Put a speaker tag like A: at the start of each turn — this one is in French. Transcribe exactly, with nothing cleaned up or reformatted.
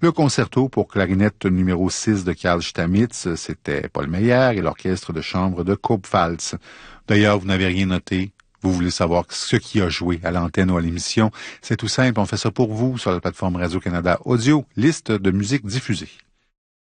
A: Le concerto pour clarinette numéro six de Carl Stamitz, c'était Paul Meyer et l'orchestre de chambre de Kopfalz. D'ailleurs, vous n'avez rien noté. Vous voulez savoir ce qui a joué à l'antenne ou à l'émission. C'est tout simple, on fait ça pour vous sur la plateforme Radio-Canada Audio, liste de musique diffusée.